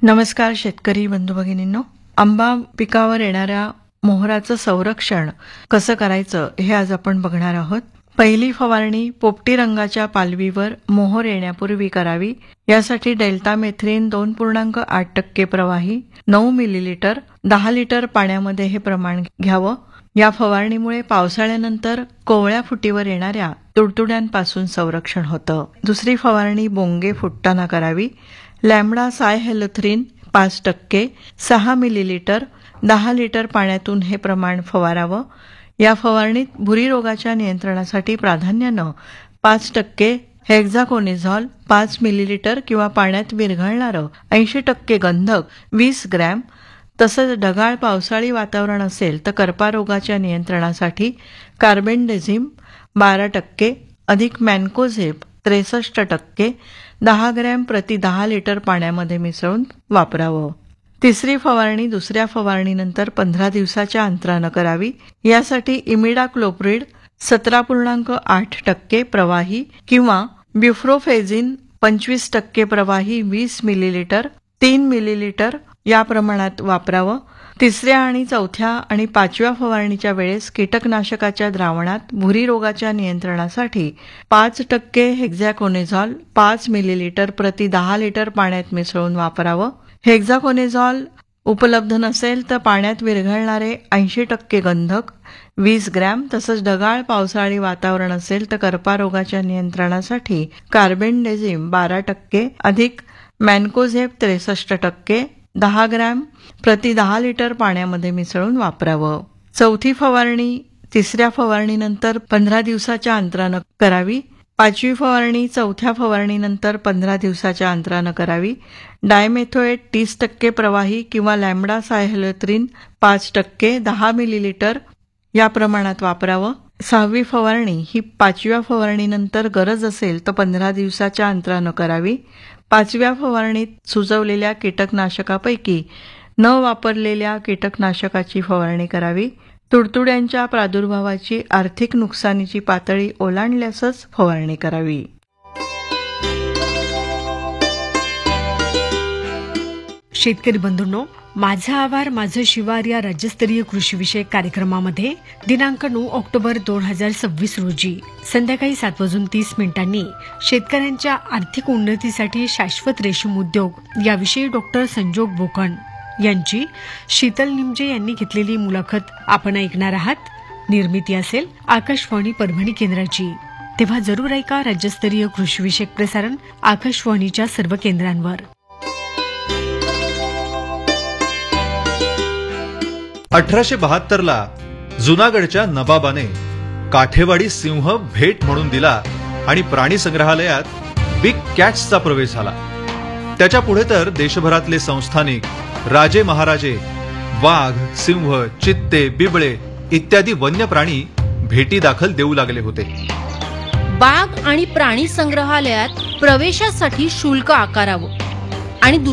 नमस्कार शेतकरी बंधू भगिनींनो, आंबा पिकावर येणाऱ्या मोहराचं संरक्षण कसं करायचं हे आज आपण बघणार आहोत. पहिली फवारणी पोपटी रंगाच्या पालवीवर मोहर येण्यापूर्वी करावी. यासाठी डेल्टामेथ्रिन 2.8% प्रवाही 9 मिलीलिटर 10 लिटर पाण्यामध्ये हे प्रमाण घ्यावं. या फवारणीमुळे पावसाळ्यानंतर कोवळ्या फुटीवर येणाऱ्या तुडतुड्यांपासून संरक्षण होतं. दुसरी फवारणी बोंगे फुटताना करावी. लॅम्बडा सायहेलोथ्रिन 5% 6 मिलीलिटर 10 लिटर पाण्यातून हे प्रमाण फवारावं. या फवारणीत भुरी रोगाच्या नियंत्रणासाठी प्राधान्यानं 5% हेक्झाकोनिझॉल 5 मिलीलिटर किंवा पाण्यात विरघळणारं 80% गंधक 20 ग्रॅम, तसंच ढगाळ पावसाळी वातावरण असेल तर करपा रोगाच्या नियंत्रणासाठी कार्बेंडेझिम 12% अधिक मॅन्कोझेब 63% 10 ग्रॅम प्रति 10 लिटर पाण्यामध्ये मिसळून वापरावं. तिसरी फवारणी दुसऱ्या फवारणीनंतर 15 दिवसाच्या अंतरानं करावी. यासाठी इमिडाक्लोप्रिड 17.8% प्रवाही किंवा ब्युफ्रोफेझिन 25% प्रवाही 20 मिलीलिटर 3 मिलीलिटर या प्रमाणात वापरावं. तिसऱ्या आणि चौथ्या आणि पाचव्या फवारणीच्या वेळेस कीटकनाशकाच्या द्रावणात भुरी रोगाच्या नियंत्रणासाठी 5% हेक्झाकोनिझॉल 5 मिलीलिटर प्रति 10 लिटर पाण्यात मिसळून वापरावं. हेक्झाकोनिझॉल उपलब्ध नसेल तर पाण्यात विरघळणारे 80% गंधक 20 ग्रॅम, तसंच ढगाळ पावसाळी वातावरण असेल तर करपा रोगाच्या नियंत्रणासाठी कार्बेंडेझिम 12% अधिक मॅन्कोझेब 63% 10 ग्रॅम प्रति 10 लिटर पाण्यामध्ये मिसळून वापरावं. चौथी फवारणी तिसऱ्या फवारणीनंतर 15 दिवसाच्या अंतरानं करावी. पाचवी फवारणी चौथ्या फवारणीनंतर 15 दिवसाच्या अंतरानं करावी. डायमेथोएट 30% प्रवाही किंवा लॅम्बडा सायहेलोथ्रिन 5% 10 मिलीलिटर या प्रमाणात वापरावं. सहावी फवारणी ही पाचव्या फवारणीनंतर गरज असेल तर 15 दिवसाच्या अंतरानं करावी. पाचव्या फवारणीत सुचवलेल्या कीटकनाशकापैकी न वापरलेल्या कीटकनाशकाची फवारणी करावी. तुडतुड्यांच्या प्रादुर्भावाची आर्थिक नुकसानीची पातळी ओलांडल्यासच फवारणी करावी. शेतकरी बंधूंनो, माझा आवार माझं शिवार या राज्यस्तरीय कृषीविषयक कार्यक्रमामध्ये दिनांक 9 ऑक्टोबर 2026 रोजी संध्याकाळी 7:30 शेतकऱ्यांच्या आर्थिक उन्नतीसाठी शाश्वत रेशीम उद्योग याविषयी डॉक्टर संजोग बोकण यांची शीतल निमजे यांनी घेतलेली मुलाखत आपण ऐकणार आहात. निर्मिती असेल आकाशवाणी परभणी केंद्राची. तेव्हा जरूर ऐका राज्यस्तरीय कृषीविषयक प्रसारण आकाशवाणीच्या सर्व केंद्रांवर. 1872 जुनागडच्या नबाबाने काठेवाडी सिंह भेट म्हणून दिला आणि प्राणी संग्रहालयात बिग कॅट्सचा प्रवेश झाला. त्याच्या पुढे तर देशभरातले संस्थानिक राजे महाराजे वाघ, सिंह, चित्ते, बिबळे इत्यादी वन्य प्राणी भेटी दाखल देऊ लागले होते. बाग आणि प्राणी संग्रहालयात प्रवेशासाठी शुल्क आकारावं आणि